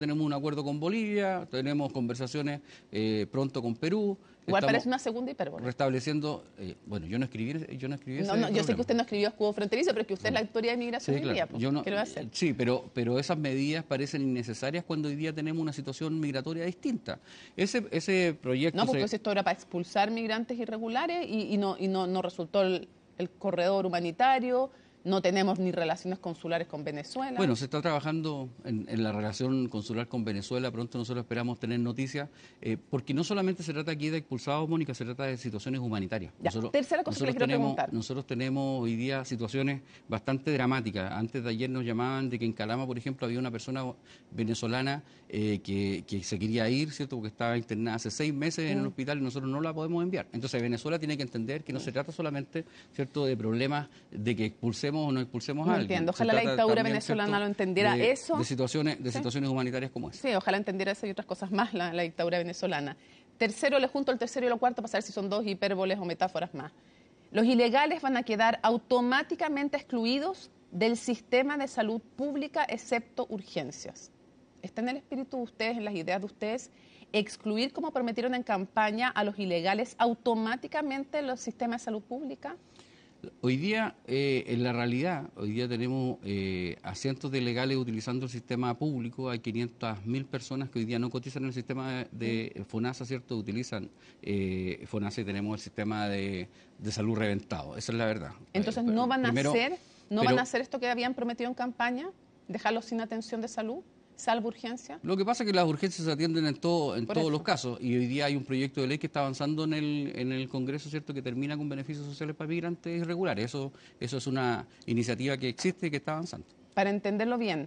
tenemos un acuerdo con Bolivia, tenemos conversaciones pronto con Perú. Igual parece una segunda hipérbole. Restableciendo, bueno, yo no escribí ese yo sé problema. que usted no escribió escudo fronterizo, pero es que usted es la autoridad de migración sí, hoy día, claro. ¿qué lo va a hacer? Sí, pero esas medidas parecen innecesarias cuando hoy día tenemos una situación migratoria distinta. Ese proyecto... No, porque esto era para expulsar migrantes irregulares y no resultó el corredor humanitario. No tenemos ni relaciones consulares con Venezuela. Bueno, se está trabajando en la relación consular con Venezuela. Pronto nosotros esperamos tener noticias, porque no solamente se trata aquí de expulsados, Mónica, se trata de situaciones humanitarias. Tercera cosa que le quiero preguntar. Nosotros tenemos hoy día situaciones bastante dramáticas. Antes de ayer nos llamaban de que en Calama, por ejemplo, había una persona venezolana que se quería ir, ¿cierto? Porque estaba internada hace 6 meses en el hospital y nosotros no la podemos enviar. Entonces Venezuela tiene que entender que no se trata solamente, ¿cierto?, de problemas de que expulsemos o no expulsemos a alguien. Entiendo. Ojalá la dictadura venezolana lo entendiera eso. De situaciones humanitarias como esa. Sí, ojalá entendiera eso y otras cosas más la dictadura venezolana. Tercero, le junto el tercero y el cuarto para saber si son dos hipérboles o metáforas más. Los ilegales van a quedar automáticamente excluidos del sistema de salud pública, excepto urgencias. ¿Está en el espíritu de ustedes, en las ideas de ustedes, excluir, como prometieron en campaña, a los ilegales automáticamente de los sistemas de salud pública? Hoy día, en la realidad, hoy día tenemos a cientos de ilegales utilizando el sistema público. Hay 500.000 personas que hoy día no cotizan en el sistema de FONASA, ¿cierto? Utilizan FONASA y tenemos el sistema de salud reventado. Esa es la verdad. Entonces, ¿no van a hacer esto que habían prometido en campaña? ¿Dejarlos sin atención de salud? ¿Salvo urgencia? Lo que pasa es que las urgencias se atienden en todos los casos, y hoy día hay un proyecto de ley que está avanzando en el Congreso, ¿cierto?, que termina con beneficios sociales para migrantes irregulares. Eso es una iniciativa que existe y que está avanzando. Para entenderlo bien,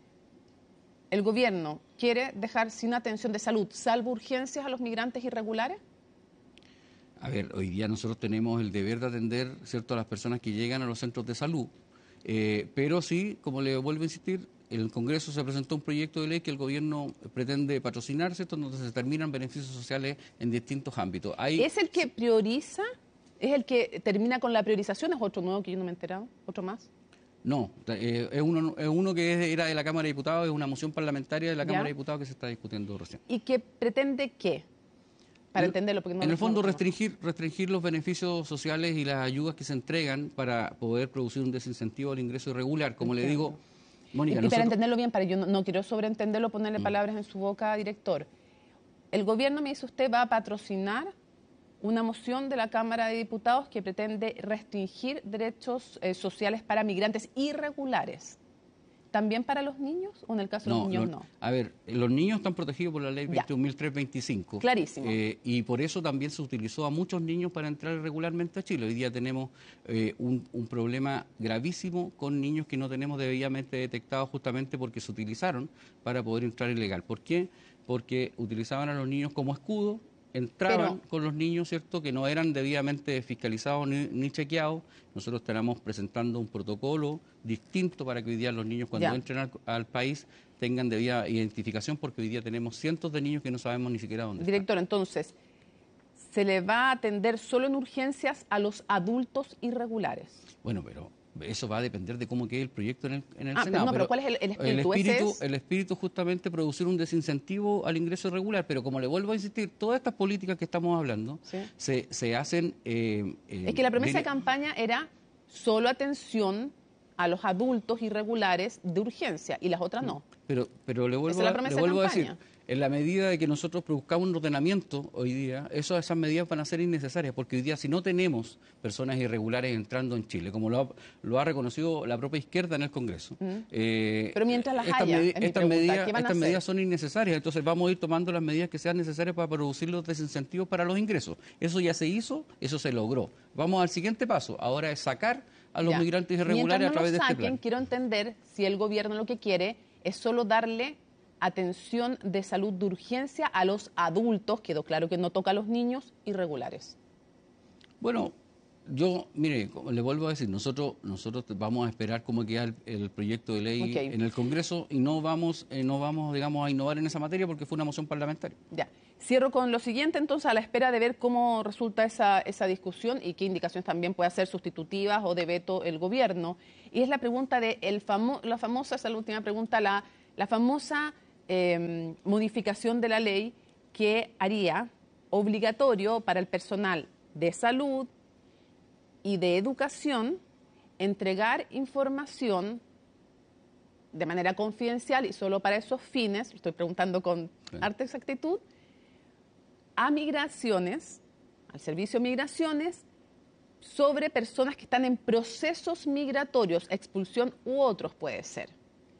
¿el gobierno quiere dejar sin atención de salud, salvo urgencias, a los migrantes irregulares? A ver, hoy día nosotros tenemos el deber de atender, ¿cierto?, a las personas que llegan a los centros de salud, pero sí, como le vuelvo a insistir, en el Congreso se presentó un proyecto de ley que el gobierno pretende patrocinar, ¿cierto?, donde se determinan beneficios sociales en distintos ámbitos. ¿Es el que prioriza? ¿Es el que termina con la priorización? ¿Es otro nuevo que yo no me he enterado? ¿Otro más? No, es uno que era de la Cámara de Diputados, es una moción parlamentaria de la Cámara de Diputados que se está discutiendo recién. ¿Y que pretende qué? Para entenderlo, porque no en el fondo restringir los beneficios sociales y las ayudas que se entregan para poder producir un desincentivo al ingreso irregular. Como le digo, Mónica, para entenderlo bien, yo no quiero sobreentenderlo, ponerle palabras en su boca, director. El gobierno, me dice usted, va a patrocinar una moción de la Cámara de Diputados que pretende restringir derechos sociales para migrantes irregulares. ¿También para los niños o en el caso de los niños no? A ver, los niños están protegidos por la ley 21.325. Clarísimo. Y por eso también se utilizó a muchos niños para entrar irregularmente a Chile. Hoy día tenemos un problema gravísimo con niños que no tenemos debidamente detectados, justamente porque se utilizaron para poder entrar ilegal. ¿Por qué? Porque utilizaban a los niños como escudo. Entraban con los niños, ¿cierto?, que no eran debidamente fiscalizados ni chequeados. Nosotros estamos presentando un protocolo distinto para que hoy día los niños, cuando entren al país, tengan debida identificación, porque hoy día tenemos cientos de niños que no sabemos ni siquiera dónde Director, están. Entonces, ¿se le va a atender solo en urgencias a los adultos irregulares? Bueno, pero eso va a depender de cómo quede el proyecto en el Senado. Pero ¿cuál es el espíritu? El espíritu justamente producir un desincentivo al ingreso irregular, pero como le vuelvo a insistir, todas estas políticas que estamos hablando se hacen... es que la promesa de campaña era solo atención a los adultos irregulares de urgencia y las otras no. Pero le vuelvo a decir, en la medida de que nosotros produzcamos un ordenamiento hoy día, esas medidas van a ser innecesarias, porque hoy día si no tenemos personas irregulares entrando en Chile, como lo ha reconocido la propia izquierda en el Congreso. Pero mientras las haya, estas medidas son innecesarias, entonces vamos a ir tomando las medidas que sean necesarias para producir los desincentivos para los ingresos. Eso ya se hizo, eso se logró. Vamos al siguiente paso, ahora es sacar a los migrantes irregulares a través de este plan. Quiero entender si el gobierno lo que quiere es solo darle atención de salud de urgencia a los adultos, quedó claro que no toca a los niños irregulares. Bueno, mire, le vuelvo a decir, nosotros vamos a esperar cómo queda el proyecto de ley en el Congreso y no vamos, digamos, a innovar en esa materia porque fue una moción parlamentaria. Ya. Cierro con lo siguiente, entonces, a la espera de ver cómo resulta esa discusión y qué indicaciones también puede hacer sustitutivas o de veto el gobierno. Y es la pregunta de la famosa, esa es la última pregunta, la famosa modificación de la ley que haría obligatorio para el personal de salud y de educación entregar información de manera confidencial y solo para esos fines, estoy preguntando con harta exactitud, a migraciones, al servicio de migraciones, sobre personas que están en procesos migratorios, expulsión u otros puede ser.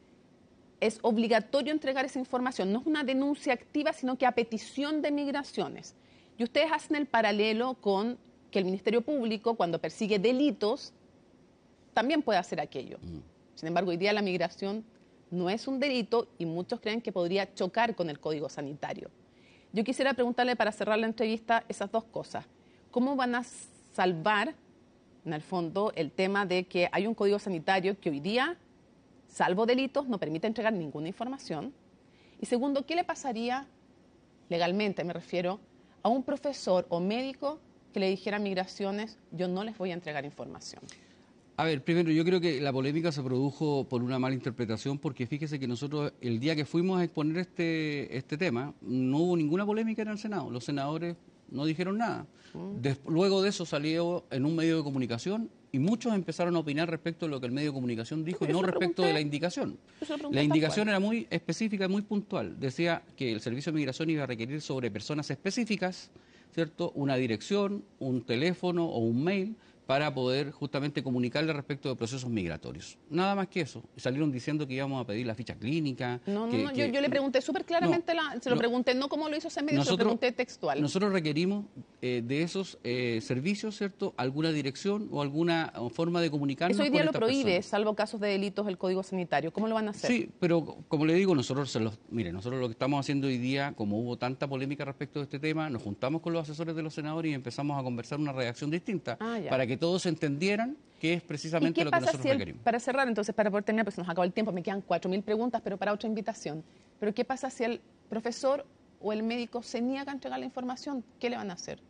Es obligatorio entregar esa información, no es una denuncia activa, sino que a petición de migraciones. Y ustedes hacen el paralelo con que el Ministerio Público, cuando persigue delitos, también puede hacer aquello. Sin embargo, hoy día la migración no es un delito y muchos creen que podría chocar con el Código Sanitario. Yo quisiera preguntarle, para cerrar la entrevista, esas dos cosas. ¿Cómo van a salvar, en el fondo, el tema de que hay un Código Sanitario que hoy día, salvo delitos, no permite entregar ninguna información? Y segundo, ¿qué le pasaría, legalmente me refiero, a un profesor o médico que le dijera a migraciones, yo no les voy a entregar información? A ver, primero, yo creo que la polémica se produjo por una mala interpretación, porque fíjese que nosotros, el día que fuimos a exponer este tema, no hubo ninguna polémica en el Senado. Los senadores no dijeron nada. Luego de eso salió en un medio de comunicación y muchos empezaron a opinar respecto de lo que el medio de comunicación dijo y no respecto de la indicación. La indicación era muy específica y muy puntual. Decía que el Servicio de Migración iba a requerir sobre personas específicas, ¿cierto?, una dirección, un teléfono o un mail para poder justamente comunicarle respecto de procesos migratorios. Nada más que eso. Salieron diciendo que íbamos a pedir la ficha clínica. Yo le pregunté súper claramente, se lo pregunté, no como lo hizo ese medio, se lo pregunté textual. Nosotros requerimos de esos servicios, ¿cierto?, alguna dirección o alguna forma de comunicarnos. Eso hoy día con lo prohíbe, personas, salvo casos de delitos, el Código Sanitario. ¿Cómo lo van a hacer? Sí, pero como le digo, nosotros lo que estamos haciendo hoy día, como hubo tanta polémica respecto de este tema, nos juntamos con los asesores de los senadores y empezamos a conversar una redacción distinta para que todos entendieran que es precisamente lo que nosotros requerimos. Para cerrar, entonces, para poder terminar, porque se nos acabó el tiempo, me quedan 4.000 preguntas, pero para otra invitación. Pero ¿qué pasa si el profesor o el médico se niega a entregar la información? ¿Qué le van a hacer?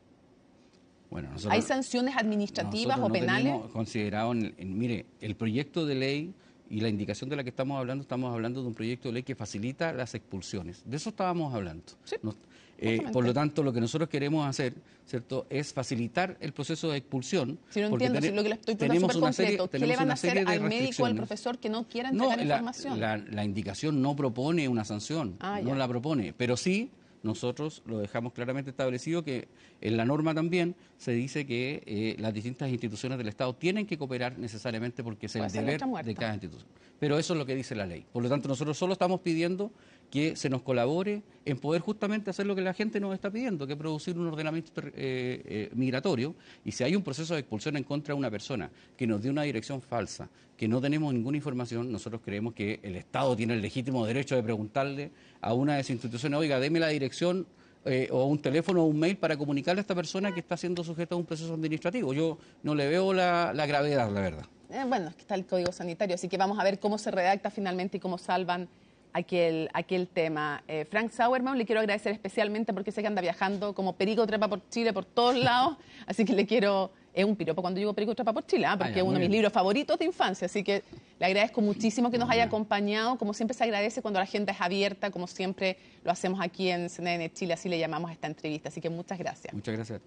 Bueno, ¿hay sanciones administrativas o penales? Hemos considerado, mire, el proyecto de ley y la indicación de la que estamos hablando de un proyecto de ley que facilita las expulsiones. De eso estábamos hablando. Sí. Por lo tanto, lo que nosotros queremos hacer, ¿cierto?, es facilitar el proceso de expulsión. Si no entiendo, si lo que le estoy preguntando súper completo, ¿qué le van a hacer al médico o al profesor que no quiera entregar información? La indicación no propone una sanción, no la propone, pero sí nosotros lo dejamos claramente establecido que en la norma también se dice que las distintas instituciones del Estado tienen que cooperar necesariamente porque es el deber de cada institución. Pero eso es lo que dice la ley. Por lo tanto, nosotros solo estamos pidiendo que se nos colabore en poder justamente hacer lo que la gente nos está pidiendo, que es producir un ordenamiento migratorio. Y si hay un proceso de expulsión en contra de una persona que nos dio una dirección falsa, que no tenemos ninguna información, nosotros creemos que el Estado tiene el legítimo derecho de preguntarle a una de esas instituciones, oiga, deme la dirección o un teléfono o un mail para comunicarle a esta persona que está siendo sujeta a un proceso administrativo. Yo no le veo la gravedad, la verdad. Bueno, es que está el Código Sanitario, así que vamos a ver cómo se redacta finalmente y cómo salvan aquel tema. Frank Sauerman, le quiero agradecer especialmente porque sé que anda viajando como perico trepa por Chile, por todos lados, así que le quiero... Es un piropo cuando digo perico trepa por Chile, porque es uno de mis libros favoritos de infancia, así que le agradezco muchísimo que nos haya acompañado. Como siempre se agradece cuando la agenda es abierta, como siempre lo hacemos aquí en CNN Chile, así le llamamos a esta entrevista, así que muchas gracias. Muchas gracias.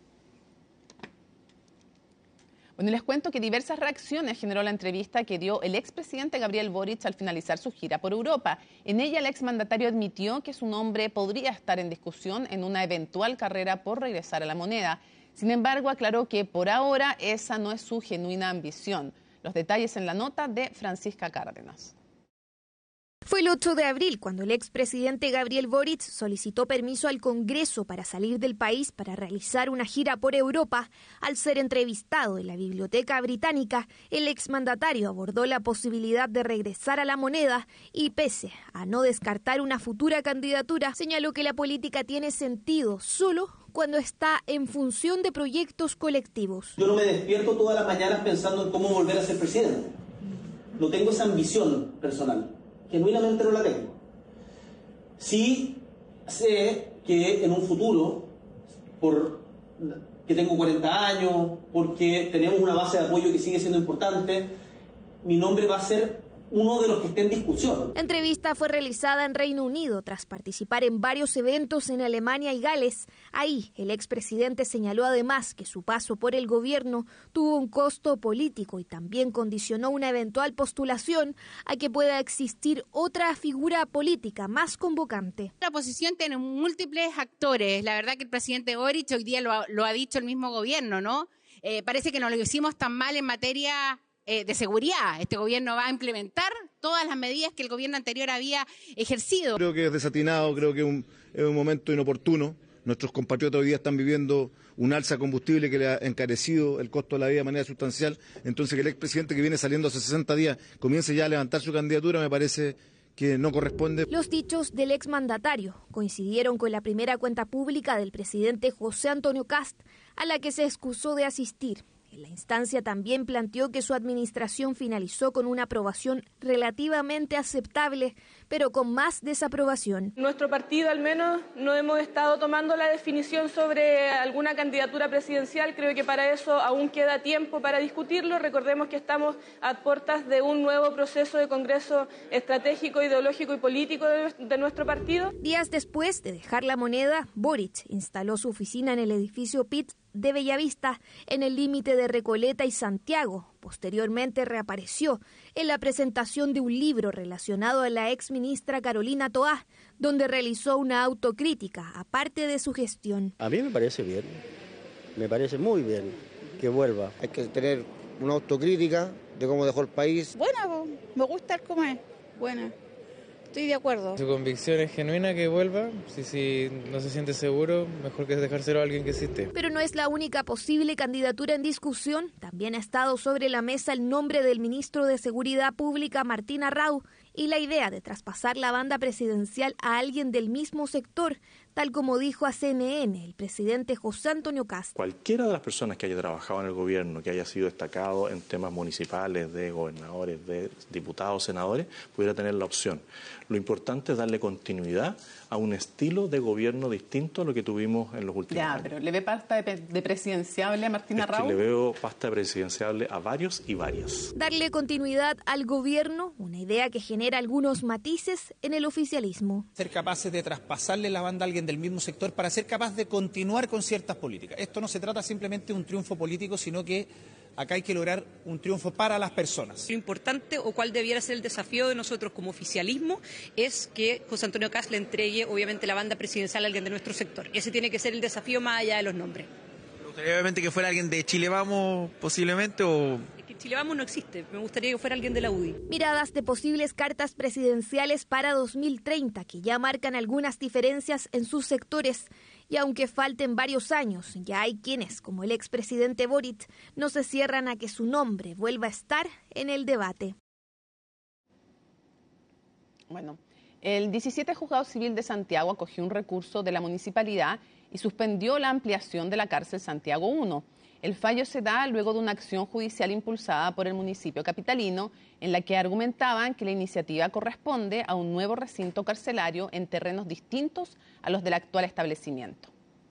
Bueno, les cuento que diversas reacciones generó la entrevista que dio el expresidente Gabriel Boric al finalizar su gira por Europa. En ella, el exmandatario admitió que su nombre podría estar en discusión en una eventual carrera por regresar a la moneda. Sin embargo, aclaró que por ahora esa no es su genuina ambición. Los detalles en la nota de Francisca Cárdenas. Fue el 8 de abril cuando el expresidente Gabriel Boric solicitó permiso al Congreso para salir del país para realizar una gira por Europa. Al ser entrevistado en la Biblioteca Británica, el exmandatario abordó la posibilidad de regresar a la moneda y, pese a no descartar una futura candidatura, señaló que la política tiene sentido solo cuando está en función de proyectos colectivos. Yo no me despierto todas las mañanas pensando en cómo volver a ser presidente. No tengo esa ambición personal. Genuinamente no la tengo. Sí sé que en un futuro, que tengo 40 años, porque tenemos una base de apoyo que sigue siendo importante, mi nombre va a ser uno de los que esté en discusión. La entrevista fue realizada en Reino Unido tras participar en varios eventos en Alemania y Gales. Ahí, el expresidente señaló además que su paso por el gobierno tuvo un costo político y también condicionó una eventual postulación a que pueda existir otra figura política más convocante. La oposición tiene múltiples actores. La verdad que el presidente Boric hoy día lo ha dicho el mismo gobierno, ¿no? Parece que no lo hicimos tan mal en materia de seguridad. Este gobierno va a implementar todas las medidas que el gobierno anterior había ejercido. Creo que es desatinado, creo que es un momento inoportuno. Nuestros compatriotas hoy día están viviendo un alza de combustible que le ha encarecido el costo de la vida de manera sustancial. Entonces que el expresidente que viene saliendo hace 60 días comience ya a levantar su candidatura me parece que no corresponde. Los dichos del exmandatario coincidieron con la primera cuenta pública del presidente José Antonio Kast, a la que se excusó de asistir. En la instancia también planteó que su administración finalizó con una aprobación relativamente aceptable, pero con más desaprobación. Nuestro partido al menos no hemos estado tomando la definición sobre alguna candidatura presidencial. Creo que para eso aún queda tiempo para discutirlo. Recordemos que estamos a puertas de un nuevo proceso de congreso estratégico, ideológico y político de nuestro partido. Días después de dejar la moneda, Boric instaló su oficina en el edificio Pitt de Bellavista, en el límite de Recoleta y Santiago. Posteriormente reapareció en la presentación de un libro relacionado a la exministra Carolina Toá, donde realizó una autocrítica, aparte de su gestión. A mí me parece bien, me parece muy bien que vuelva. Hay que tener una autocrítica de cómo dejó el país. Buena, me gusta cómo es, buena. Estoy de acuerdo. Su convicción es genuina, que vuelva. Si no se siente seguro, mejor que dejárselo a alguien que existe. Pero no es la única posible candidatura en discusión. También ha estado sobre la mesa el nombre del ministro de Seguridad Pública, Martín Arrau, y la idea de traspasar la banda presidencial a alguien del mismo sector, tal como dijo a CNN el presidente José Antonio Kast. Cualquiera de las personas que haya trabajado en el gobierno, que haya sido destacado en temas municipales, de gobernadores, de diputados, senadores, pudiera tener la opción. Lo importante es darle continuidad a un estilo de gobierno distinto a lo que tuvimos en los últimos años. Pero ¿le ve pasta de presidenciable a Martín Arrau? Le veo pasta presidenciable a varios y varias. Darle continuidad al gobierno, una idea que genera algunos matices en el oficialismo. Ser capaces de traspasarle la banda a alguien del mismo sector para ser capaz de continuar con ciertas políticas. Esto no se trata simplemente de un triunfo político, sino que acá hay que lograr un triunfo para las personas. Lo importante, o cuál debiera ser el desafío de nosotros como oficialismo, es que José Antonio Kast le entregue obviamente la banda presidencial a alguien de nuestro sector. Ese tiene que ser el desafío más allá de los nombres. ¿Me gustaría obviamente que fuera alguien de Chile Vamos posiblemente o...? Chile Vamos no existe, me gustaría que fuera alguien de la UDI. Miradas de posibles cartas presidenciales para 2030 que ya marcan algunas diferencias en sus sectores. Y aunque falten varios años, ya hay quienes, como el expresidente Boric, no se cierran a que su nombre vuelva a estar en el debate. Bueno, el 17 Juzgado Civil de Santiago acogió un recurso de la municipalidad y suspendió la ampliación de la cárcel Santiago 1. El fallo se da luego de una acción judicial impulsada por el municipio capitalino en la que argumentaban que la iniciativa corresponde a un nuevo recinto carcelario en terrenos distintos a los del actual establecimiento.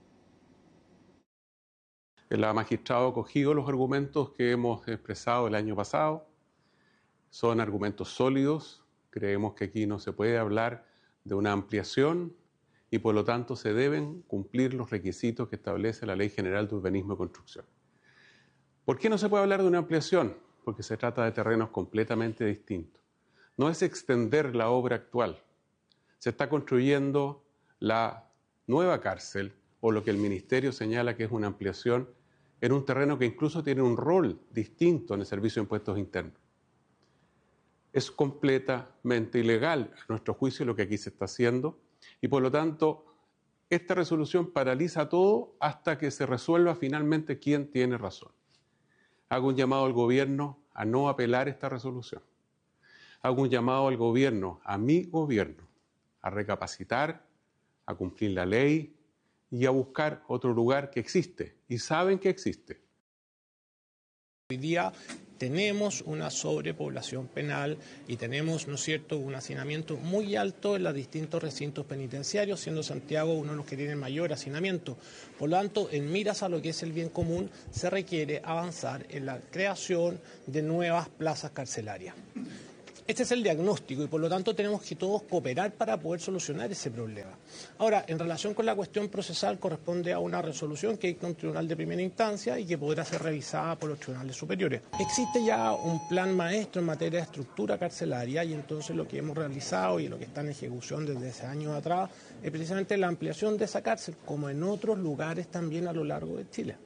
La magistrada ha acogido los argumentos que hemos expresado el año pasado. Son argumentos sólidos. Creemos que aquí no se puede hablar de una ampliación y por lo tanto se deben cumplir los requisitos que establece la Ley General de Urbanismo y Construcción. ¿Por qué no se puede hablar de una ampliación? Porque se trata de terrenos completamente distintos. No es extender la obra actual. Se está construyendo la nueva cárcel, o lo que el Ministerio señala que es una ampliación, en un terreno que incluso tiene un rol distinto en el Servicio de Impuestos Internos. Es completamente ilegal, a nuestro juicio, lo que aquí se está haciendo, y por lo tanto, esta resolución paraliza todo hasta que se resuelva finalmente quién tiene razón. Hago un llamado al gobierno a no apelar esta resolución. Hago un llamado al gobierno, a mi gobierno, a recapacitar, a cumplir la ley y a buscar otro lugar que existe, y saben que existe. Hoy día tenemos una sobrepoblación penal y tenemos, ¿no es cierto?, un hacinamiento muy alto en los distintos recintos penitenciarios, siendo Santiago uno de los que tiene mayor hacinamiento. Por lo tanto, en miras a lo que es el bien común, se requiere avanzar en la creación de nuevas plazas carcelarias. Este es el diagnóstico y por lo tanto tenemos que todos cooperar para poder solucionar ese problema. Ahora, en relación con la cuestión procesal, corresponde a una resolución que dicta un tribunal de primera instancia y que podrá ser revisada por los tribunales superiores. Existe ya un plan maestro en materia de estructura carcelaria y entonces lo que hemos realizado y lo que está en ejecución desde hace años atrás es precisamente la ampliación de esa cárcel, como en otros lugares también a lo largo de Chile.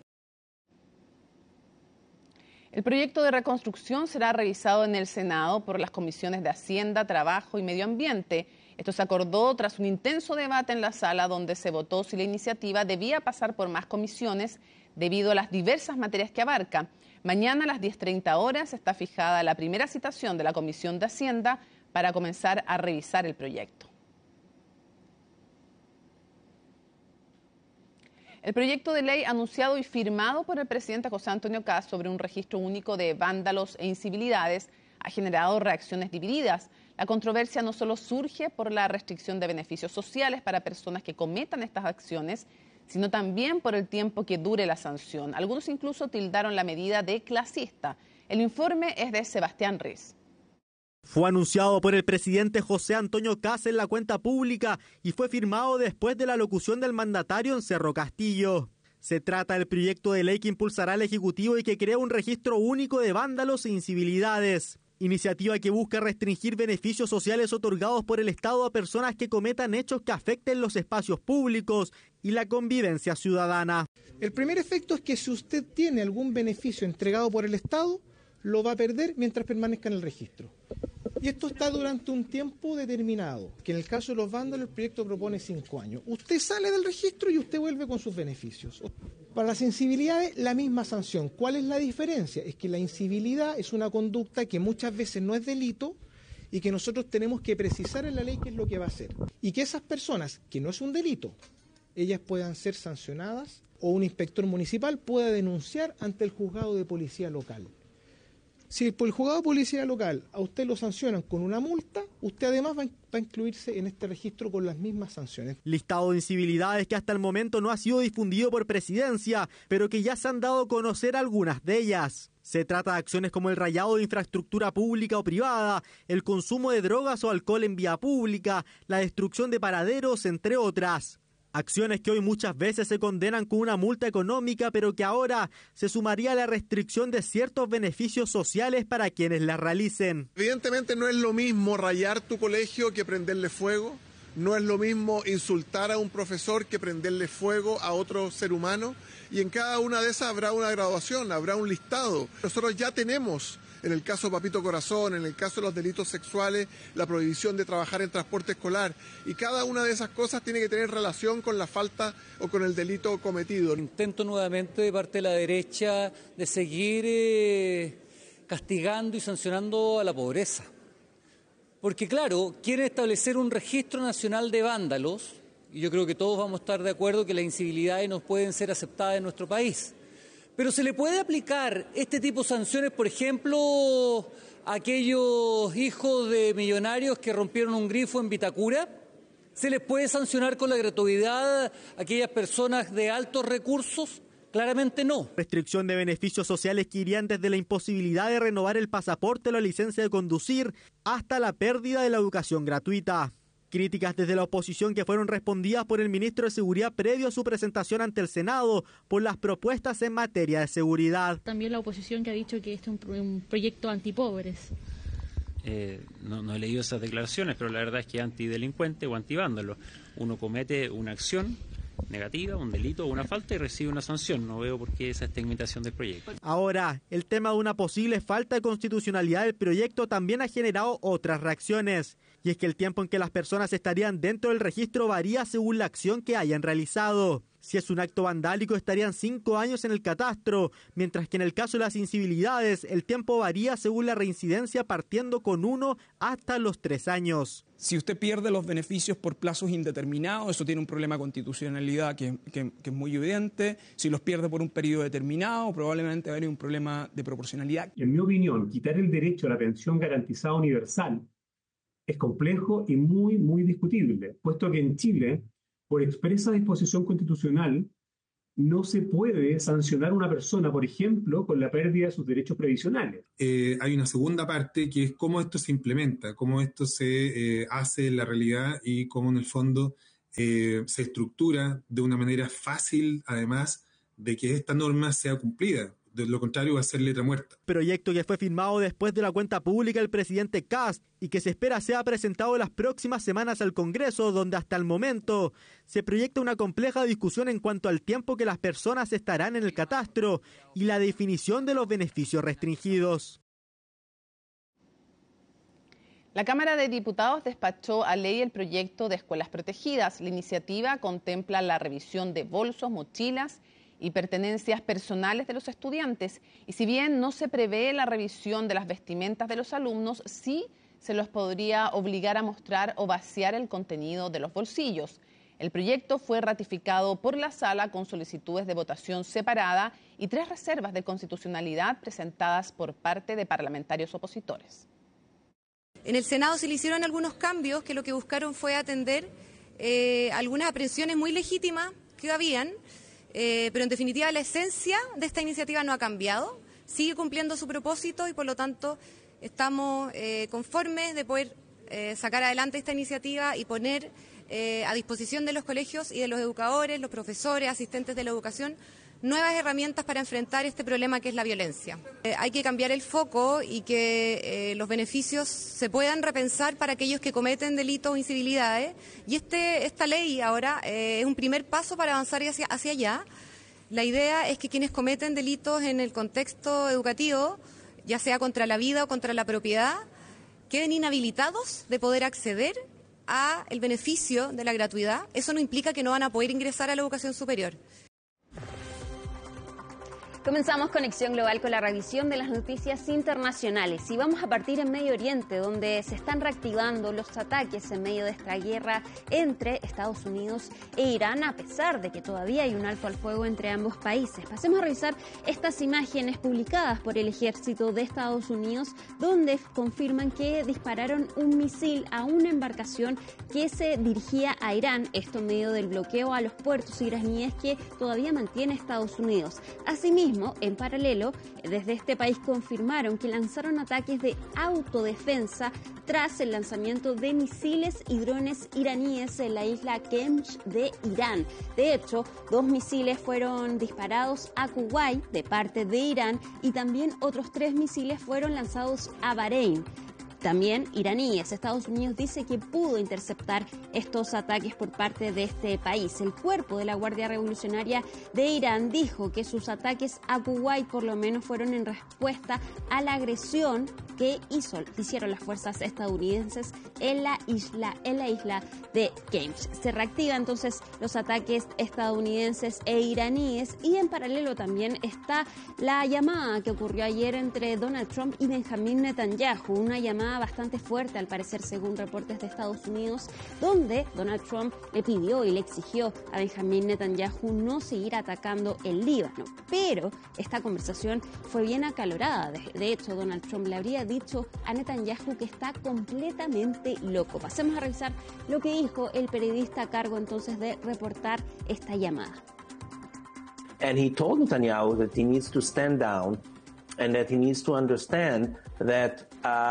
El proyecto de reconstrucción será revisado en el Senado por las comisiones de Hacienda, Trabajo y Medio Ambiente. Esto se acordó tras un intenso debate en la sala donde se votó si la iniciativa debía pasar por más comisiones debido a las diversas materias que abarca. Mañana a las 10:30 horas está fijada la primera citación de la Comisión de Hacienda para comenzar a revisar el proyecto. El proyecto de ley anunciado y firmado por el presidente José Antonio Kast sobre un registro único de vándalos e incivilidades ha generado reacciones divididas. La controversia no solo surge por la restricción de beneficios sociales para personas que cometan estas acciones, sino también por el tiempo que dure la sanción. Algunos incluso tildaron la medida de clasista. El informe es de Sebastián Riz. Fue anunciado por el presidente José Antonio Kast en la cuenta pública y fue firmado después de la locución del mandatario en Cerro Castillo. Se trata del proyecto de ley que impulsará el Ejecutivo y que crea un registro único de vándalos e incivilidades. Iniciativa que busca restringir beneficios sociales otorgados por el Estado a personas que cometan hechos que afecten los espacios públicos y la convivencia ciudadana. El primer efecto es que si usted tiene algún beneficio entregado por el Estado, lo va a perder mientras permanezca en el registro. Y esto está durante un tiempo determinado, que en el caso de los vándalos el proyecto propone 5 años. Usted sale del registro y usted vuelve con sus beneficios. Para las incivilidades, la misma sanción. ¿Cuál es la diferencia? Es que la incivilidad es una conducta que muchas veces no es delito y que nosotros tenemos que precisar en la ley qué es lo que va a hacer. Y que esas personas, que no es un delito, ellas puedan ser sancionadas o un inspector municipal pueda denunciar ante el juzgado de policía local. Si por el juzgado de policía local a usted lo sancionan con una multa, usted además va a incluirse en este registro con las mismas sanciones. Listado de incivilidades que hasta el momento no ha sido difundido por presidencia, pero que ya se han dado a conocer algunas de ellas. Se trata de acciones como el rayado de infraestructura pública o privada, el consumo de drogas o alcohol en vía pública, la destrucción de paraderos, entre otras. Acciones que hoy muchas veces se condenan con una multa económica, pero que ahora se sumaría a la restricción de ciertos beneficios sociales para quienes las realicen. Evidentemente no es lo mismo rayar tu colegio que prenderle fuego, no es lo mismo insultar a un profesor que prenderle fuego a otro ser humano, y en cada una de esas habrá una graduación, habrá un listado. Nosotros ya tenemos, en el caso Papito Corazón, en el caso de los delitos sexuales, la prohibición de trabajar en transporte escolar. Y cada una de esas cosas tiene que tener relación con la falta o con el delito cometido. Intento nuevamente de parte de la derecha de seguir castigando y sancionando a la pobreza. Porque claro, quieren establecer un registro nacional de vándalos, y yo creo que todos vamos a estar de acuerdo que las incivilidades no pueden ser aceptadas en nuestro país. Pero ¿se le puede aplicar este tipo de sanciones, por ejemplo, a aquellos hijos de millonarios que rompieron un grifo en Vitacura? ¿Se les puede sancionar con la gratuidad a aquellas personas de altos recursos? Claramente no. Restricción de beneficios sociales que irían desde la imposibilidad de renovar el pasaporte o la licencia de conducir hasta la pérdida de la educación gratuita. Críticas desde la oposición que fueron respondidas por el ministro de Seguridad previo a su presentación ante el Senado por las propuestas en materia de seguridad. También la oposición que ha dicho que este es un proyecto antipobres. No he leído esas declaraciones, pero la verdad es que antidelincuente o antivándalo. Uno comete una acción negativa, un delito o una falta y recibe una sanción. No veo por qué esa estigmatización del proyecto. Ahora, el tema de una posible falta de constitucionalidad del proyecto también ha generado otras reacciones. Y es que el tiempo en que las personas estarían dentro del registro varía según la acción que hayan realizado. Si es un acto vandálico estarían 5 años en el catastro, mientras que en el caso de las incivilidades el tiempo varía según la reincidencia partiendo con 1 hasta los 3 años. Si usted pierde los beneficios por plazos indeterminados, eso tiene un problema de constitucionalidad que es muy evidente. Si los pierde por un periodo determinado, probablemente va a haber un problema de proporcionalidad. En mi opinión, quitar el derecho a la pensión garantizada universal es complejo y muy discutible, puesto que en Chile, por expresa disposición constitucional, no se puede sancionar a una persona, por ejemplo, con la pérdida de sus derechos previsionales. Hay una segunda parte que es cómo esto se implementa, cómo esto se hace en la realidad y cómo en el fondo se estructura de una manera fácil, además, de que esta norma sea cumplida. De lo contrario va a ser letra muerta. Proyecto que fue firmado después de la cuenta pública del presidente Kast y que se espera sea presentado en las próximas semanas al Congreso, donde hasta el momento se proyecta una compleja discusión en cuanto al tiempo que las personas estarán en el catastro y la definición de los beneficios restringidos. La Cámara de Diputados despachó a ley el proyecto de escuelas protegidas. La iniciativa contempla la revisión de bolsos, mochilas y pertenencias personales de los estudiantes. Y si bien no se prevé la revisión de las vestimentas de los alumnos, sí se los podría obligar a mostrar o vaciar el contenido de los bolsillos. El proyecto fue ratificado por la Sala con solicitudes de votación separada y 3 reservas de constitucionalidad presentadas por parte de parlamentarios opositores. En el Senado se le hicieron algunos cambios que lo que buscaron fue atender algunas aprehensiones muy legítimas que habían, pero en definitiva la esencia de esta iniciativa no ha cambiado, sigue cumpliendo su propósito y por lo tanto estamos conformes de poder sacar adelante esta iniciativa y poner a disposición de los colegios y de los educadores, los profesores, asistentes de la educación, nuevas herramientas para enfrentar este problema que es la violencia. Hay que cambiar el foco y que los beneficios se puedan repensar para aquellos que cometen delitos o incivilidades. Y esta ley ahora es un primer paso para avanzar hacia allá. La idea es que quienes cometen delitos en el contexto educativo, ya sea contra la vida o contra la propiedad, queden inhabilitados de poder acceder a el beneficio de la gratuidad. Eso no implica que no van a poder ingresar a la educación superior. Comenzamos Conexión Global con la revisión de las noticias internacionales y vamos a partir en Medio Oriente, donde se están reactivando los ataques en medio de esta guerra entre Estados Unidos e Irán, a pesar de que todavía hay un alto al fuego entre ambos países. Pasemos a revisar estas imágenes publicadas por el ejército de Estados Unidos, donde confirman que dispararon un misil a una embarcación que se dirigía a Irán, esto en medio del bloqueo a los puertos iraníes que todavía mantiene Estados Unidos. Asimismo, en paralelo, desde este país confirmaron que lanzaron ataques de autodefensa tras el lanzamiento de misiles y drones iraníes en la isla Kemch de Irán. De hecho, 2 misiles fueron disparados a Kuwait de parte de Irán y también otros 3 misiles fueron lanzados a Bahrein. También iraníes. Estados Unidos dice que pudo interceptar estos ataques por parte de este país. El cuerpo de la Guardia Revolucionaria de Irán dijo que sus ataques a Kuwait por lo menos fueron en respuesta a la agresión que hicieron las fuerzas estadounidenses en la isla de Kemch. Se reactivan entonces los ataques estadounidenses e iraníes y en paralelo también está la llamada que ocurrió ayer entre Donald Trump y Benjamín Netanyahu, una llamada bastante fuerte al parecer según reportes de Estados Unidos, donde Donald Trump le pidió y le exigió a Benjamín Netanyahu no seguir atacando el Líbano. Pero esta conversación fue bien acalorada. De hecho, Donald Trump le habría dicho a Netanyahu que está completamente loco. Pasemos a revisar lo que dijo el periodista a cargo entonces de reportar esta llamada. And he told Netanyahu that he needs to stand down and that he needs to understand that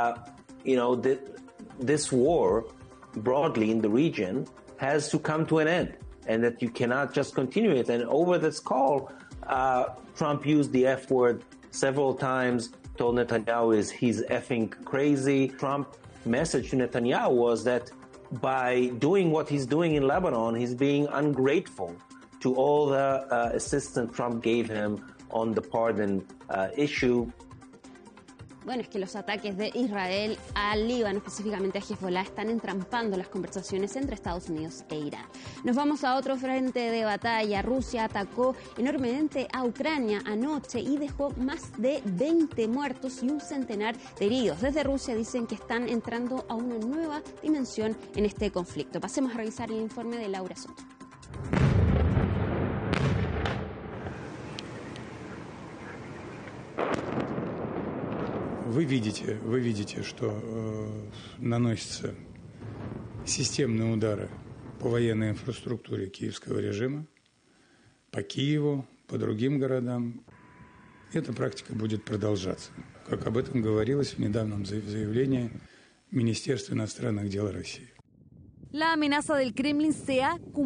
this war broadly in the region has to come to an end and that you cannot just continue it. And over this call, Trump used the F word several times, told Netanyahu he's effing crazy. Trump's message to Netanyahu was that by doing what he's doing in Lebanon, he's being ungrateful to all the assistance Trump gave him on the pardon issue. Bueno, es que los ataques de Israel al Líbano, específicamente a Hezbollah, están entrampando las conversaciones entre Estados Unidos e Irán. Nos vamos a otro frente de batalla. Rusia atacó enormemente a Ucrania anoche y dejó más de 20 muertos y un centenar de heridos. Desde Rusia dicen que están entrando a una nueva dimensión en este conflicto. Pasemos a revisar el informe de Laura Soto. Вы видите, что наносятся системные удары по военной инфраструктуре киевского режима, по по Киеву, по другим городам. Эта практика будет продолжаться, как об этом говорилось в недавнем заявлении Министерства иностранных дел России. La amenaza del Kremlin se ha